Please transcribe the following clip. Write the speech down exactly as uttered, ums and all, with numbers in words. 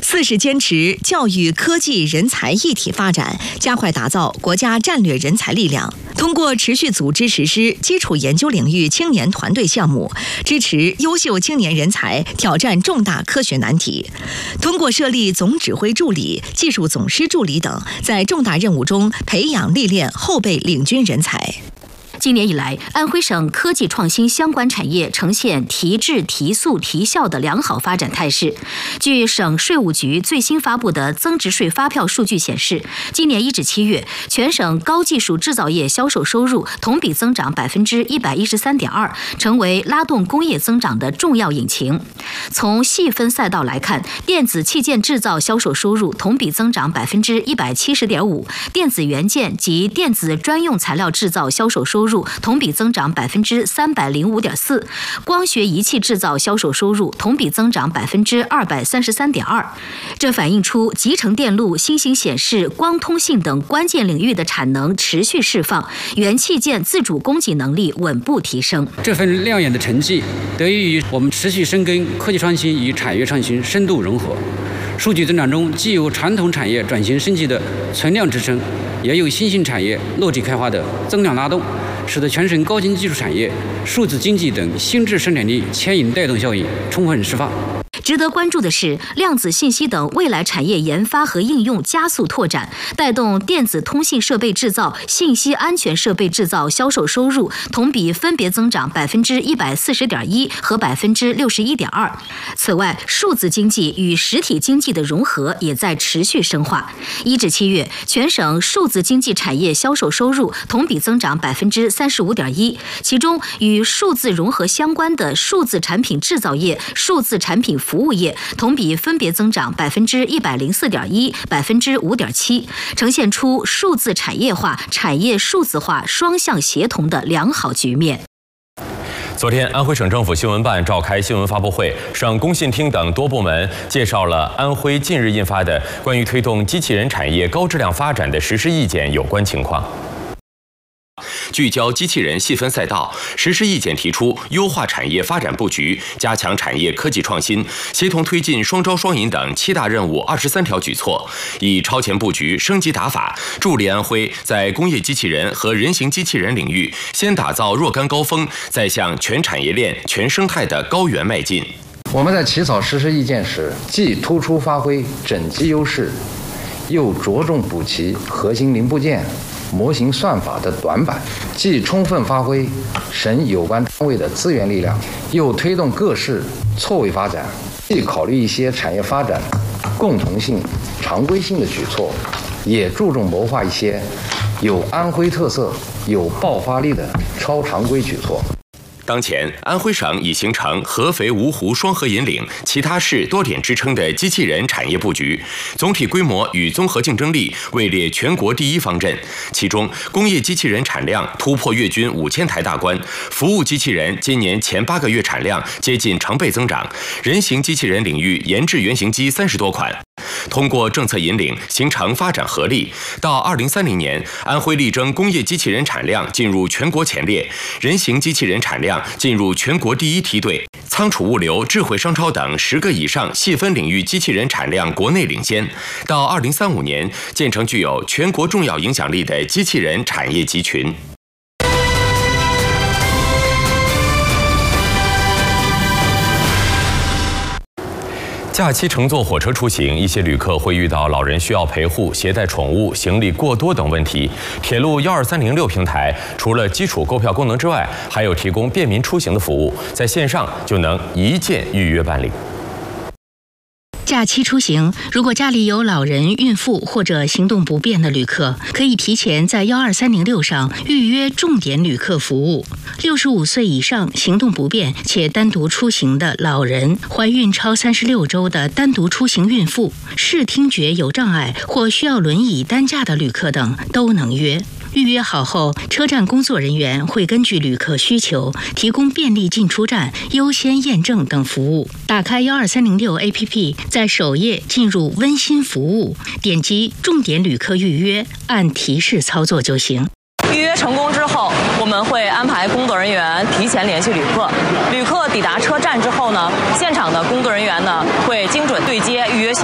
四是坚持教育、科技、人才一体发展，加快打造国家战略人才力量。通过持续组织实施基础研究领域青年团队项目，支持优秀青年人才挑战重大科学难题。通过设立总指挥助理、技术总师助理等，在重大任务中培养历练后备领军人才。 今年以来，安徽省科技创新相关产业呈现提质、提速、提效的良好发展态势。据省税务局最新发布的增值税发票数据显示，今年一至七月，全省高技术制造业销售收入同比增长百分之一百一十三点二，成为拉动工业增长的重要引擎。从细分赛道来看，电子器件制造销售收入同比增长百分之一百七十点五，电子元件及电子专用材料制造销售收入同比增长百分之三百零五点四，光学仪器制造销售收入同比增长百分之二百三十三点二。这反映出集成电路、新型显示、光通信等关键领域的产能持续释放，元器件自主供给能力稳步提升。 这份亮眼的成绩得益于我们持续深耕科技创新与产业创新深度融合。数据增长中，既有传统产业转型升级的存量支撑，也有新兴产业落地开发的增量拉动，使得全省高新技术产业、数字经济等新质生产力牵引带动效应充分释放。 值得关注的是，量子信息等未来产业研发和应用加速拓展，带动电子通信设备制造、信息安全设备制造销售收入同比分别增长百分之一百四十点一和百分之六十一点二。此外，数字经济与实体经济的融合也在持续深化。一至七月，全省数字经济产业销售收入同比增长百分之三十五点一，其中与数字融合相关的数字产品制造业、数字产品服务业同比分别增长百分之一百零四点一、百分之五点七，呈现出数字产业化、产业数字化双向协同的良好局面。 昨天，安徽省政府新闻办召开新闻发布会，省工信厅等多部门介绍了安徽近日印发的关于推动机器人产业高质量发展的实施意见有关情况。聚焦机器人细分赛道，实施意见提出优化产业发展布局，加强产业科技创新，协同推进双招双引等七大任务二十三条举措，以超前布局、升级打法，助力安徽在工业机器人和人形机器人领域先打造若干高峰，再向全产业链、全生态的高原迈进。 我们在起草实施意见时，既突出发挥整机优势，又着重补齐核心零部件、模型算法的短板，既充分发挥省有关单位的资源力量，又推动各市错位发展，既考虑一些产业发展共同性、常规性的举措，也注重谋划一些有安徽特色、有爆发力的超常规举措。 当前，安徽省已形成合肥、芜湖双核引领、其他市多点支撑的机器人产业布局，总体规模与综合竞争力位列全国第一方阵。其中，工业机器人产量突破月均五千台大关，服务机器人今年前八个月产量接近成倍增长，人形机器人领域研制原型机三十多款。通过政策引领，形成发展合力，到二零三零年，安徽力争工业机器人产量进入全国前列，人形机器人产量进入全国第一梯队，仓储物流、智慧商超等十个以上细分领域机器人产量国内领先。到二零三五年，建成具有全国重要影响力的机器人产业集群。假期乘坐火车出行，一些旅客会遇到老人需要陪护、携带宠物、行李过多等问题。铁路幺二三零六平台除了基础购票功能之外，还有提供便民出行的服务，在线上就能一键预约办理。 假期出行，如果家里有老人、孕妇或者行动不便的旅客，可以提前在幺二三零六上预约重点旅客服务。六十五岁以上行动不便且单独出行的老人、怀孕超三十六周的单独出行孕妇、视听觉有障碍或需要轮椅担架的旅客等都能约。预约好后，车站工作人员会根据旅客需求提供便利进出站、优先验证等服务。打开幺二三零六 A P P， 在首页进入温馨服务，点击重点旅客预约，按提示操作就行。 预约成功之后，我们会安排工作人员提前联系旅客。旅客抵达车站之后呢，现场的工作人员呢会精准对接